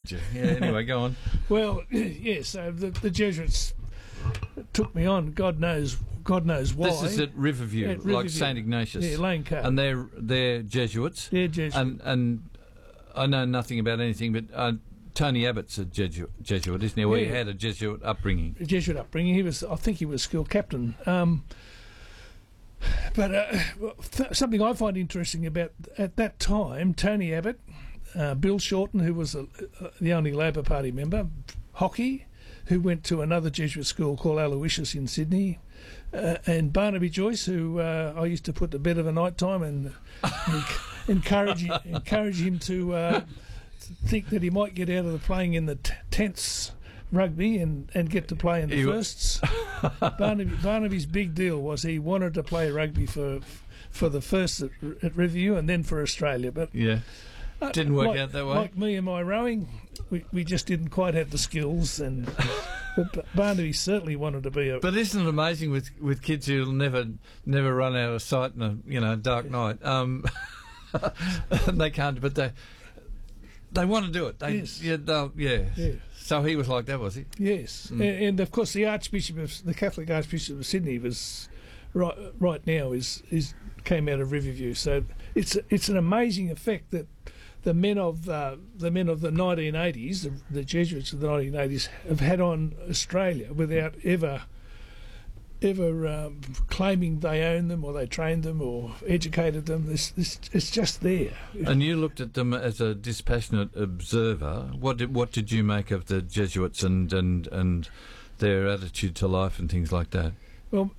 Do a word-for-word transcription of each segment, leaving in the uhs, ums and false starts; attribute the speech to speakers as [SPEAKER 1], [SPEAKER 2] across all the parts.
[SPEAKER 1] you? Yeah, anyway, go on.
[SPEAKER 2] Well, yes, so the, the Jesuits took me on. God knows, God knows why.
[SPEAKER 1] This is at Riverview,
[SPEAKER 2] At
[SPEAKER 1] like
[SPEAKER 2] Riverview.
[SPEAKER 1] Saint Ignatius.
[SPEAKER 2] Yeah, Lane Cove.
[SPEAKER 1] And they're they're Jesuits.
[SPEAKER 2] They're Jesuits.
[SPEAKER 1] And and I know nothing about anything, but uh, Tony Abbott's a Jesuit, Jesuit, isn't he? Well,
[SPEAKER 2] Yeah.
[SPEAKER 1] he had a Jesuit upbringing.
[SPEAKER 2] A Jesuit upbringing. He was, I think, he was school captain. Um, but uh, well, th- something I find interesting about at that time, Tony Abbott, uh, Bill Shorten, who was a, uh, the only Labor Party member, Hockey, who went to another Jesuit school called Aloysius in Sydney, uh, and Barnaby Joyce, who uh, I used to put to bed of a night time and encourage encourage him to uh, think that he might get out of the playing in the t- tenths rugby and, and get to play in the
[SPEAKER 1] He w-
[SPEAKER 2] firsts. Barnaby, Barnaby's big deal was he wanted to play rugby for for the first at, at Riverview and then for Australia, but
[SPEAKER 1] Yeah.
[SPEAKER 2] uh,
[SPEAKER 1] Didn't work
[SPEAKER 2] like,
[SPEAKER 1] out that way.
[SPEAKER 2] Like me and my rowing, we, we just didn't quite have the skills, and but Barnaby certainly wanted to be a.
[SPEAKER 1] But isn't it amazing with, with kids who'll never never run out of sight in a you know dark night? Um, they can't, but they they want to do it. They,
[SPEAKER 2] Yes.
[SPEAKER 1] Yeah, they'll- yeah.
[SPEAKER 2] Yeah.
[SPEAKER 1] So he was like that, was he?
[SPEAKER 2] Yes,
[SPEAKER 1] Mm.
[SPEAKER 2] and, and of course the Archbishop of the Catholic Archbishop of Sydney was right right now is is came out of Riverview. So it's it's an amazing effect that the men of uh, the men of the nineteen eighties, the, the Jesuits of the nineteen eighties, have had on Australia without ever ever um, claiming they own them or they trained them or educated them. This, this, it's just there.
[SPEAKER 1] And you looked at them as a dispassionate observer. What did what did you make of the Jesuits and and, and their attitude to life and things like that?
[SPEAKER 2] Well,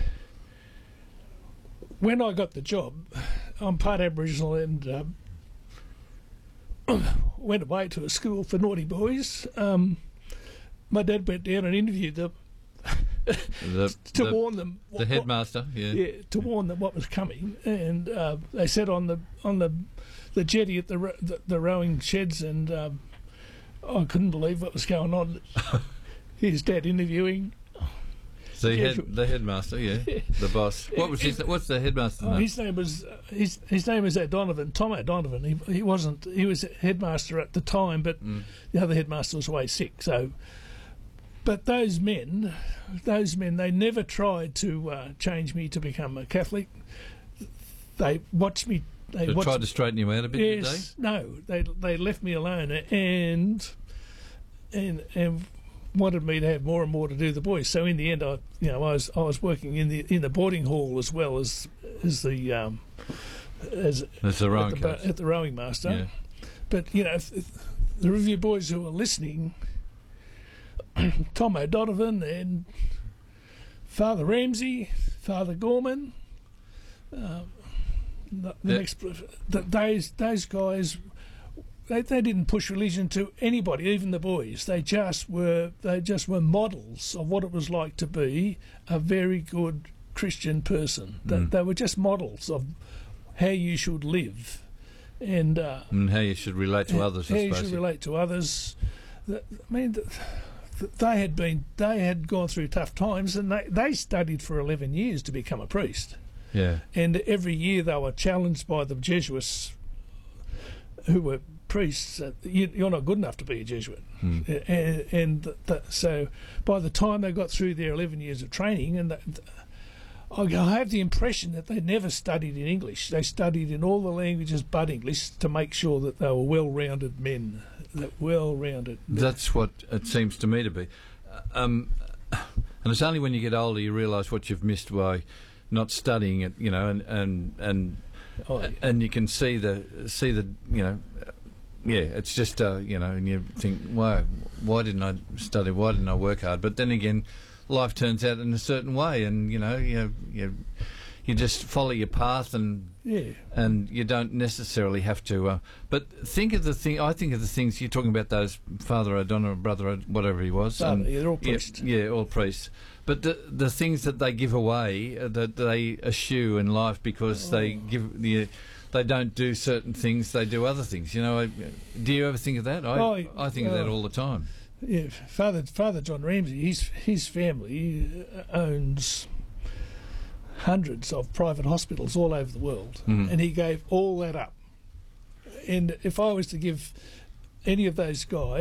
[SPEAKER 2] when I got the job, I'm part Aboriginal and um, went away to a school for naughty boys. Um, my dad went down and interviewed them
[SPEAKER 1] The,
[SPEAKER 2] to
[SPEAKER 1] the,
[SPEAKER 2] warn them.
[SPEAKER 1] the
[SPEAKER 2] what-
[SPEAKER 1] headmaster, yeah.
[SPEAKER 2] yeah, to warn them what was coming, and uh, they sat on the on the the jetty at the ro- the, the rowing sheds, and um, I couldn't believe what was going on. His dad interviewing.
[SPEAKER 1] The head,
[SPEAKER 2] Jesuit.
[SPEAKER 1] the headmaster, yeah, the boss. What was his? What's the headmaster's
[SPEAKER 2] Oh,
[SPEAKER 1] name?
[SPEAKER 2] his name was uh, his his name was O'Donovan, Tom O'Donovan. He he wasn't he was headmaster at the time, but
[SPEAKER 1] Mm.
[SPEAKER 2] the other headmaster was away sick. So, but those men, those men, they never tried to uh, change me to become a Catholic. They watched me. They
[SPEAKER 1] They
[SPEAKER 2] watched,
[SPEAKER 1] tried to straighten you out a bit, did they?
[SPEAKER 2] yes, no, they they left me alone and and and wanted me to have more and more to do with the boys. So in the end, I you know I was I was working in the in the boarding hall as well as as the um, as
[SPEAKER 1] That's the rowing
[SPEAKER 2] at, the,
[SPEAKER 1] coach.
[SPEAKER 2] at the rowing master.
[SPEAKER 1] Yeah.
[SPEAKER 2] But you know, if, if the Review boys who are listening, Tom O'Donovan and Father Ramsey, Father Gorman, um, the, the
[SPEAKER 1] Yeah.
[SPEAKER 2] next the, those those guys. They, they didn't push religion to anybody, even the boys. They just were they just were models of what it was like to be a very good Christian person. They,
[SPEAKER 1] Mm.
[SPEAKER 2] they were just models of how you should live, and uh,
[SPEAKER 1] And how you should relate to others,
[SPEAKER 2] how
[SPEAKER 1] I
[SPEAKER 2] you
[SPEAKER 1] suppose.
[SPEAKER 2] should relate to others. The- I mean, the, the, they had been they had gone through tough times, and they, they studied for eleven years to become a priest.
[SPEAKER 1] Yeah.
[SPEAKER 2] And every year they were challenged by the Jesuits, who were priests. Uh, you, you're not good enough to be a Jesuit.
[SPEAKER 1] Mm.
[SPEAKER 2] Uh, And, and th th so by the time they got through their eleven years of training, and th th I I have the impression that they never studied in English. They studied in all the languages but English to make sure that they were well-rounded men. That well-rounded.
[SPEAKER 1] That's what it seems to me to be. Uh, Um, and it's only when you get older you realise what you've missed by not studying it, you know, and and and
[SPEAKER 2] Oh, yeah.
[SPEAKER 1] and you can see the see the you know, uh, yeah, it's just uh, you know, and you think, why why didn't I study? Why didn't I work hard? But then again, life turns out in a certain way, and you know, you you you just follow your path, and
[SPEAKER 2] Yeah.
[SPEAKER 1] and you don't necessarily have to. Uh, but think of the thing. I think of the things you're talking about. Those Father O'Donnell, Brother, O- whatever he was.
[SPEAKER 2] Father,
[SPEAKER 1] um,
[SPEAKER 2] yeah, they're all
[SPEAKER 1] yeah,
[SPEAKER 2] priests.
[SPEAKER 1] Yeah, all priests. But the the things that they give away, uh, that they eschew in life because they
[SPEAKER 2] Oh.
[SPEAKER 1] give the. They don't do certain things; they do other things. You know, I, do you ever think of that? I,
[SPEAKER 2] Oh,
[SPEAKER 1] I think of that
[SPEAKER 2] uh,
[SPEAKER 1] all the time.
[SPEAKER 2] Yeah, Father Father John Ramsey, his his family uh, owns hundreds of private hospitals all over the world,
[SPEAKER 1] Mhm.
[SPEAKER 2] and he gave all that up. And if I was to give any of those guys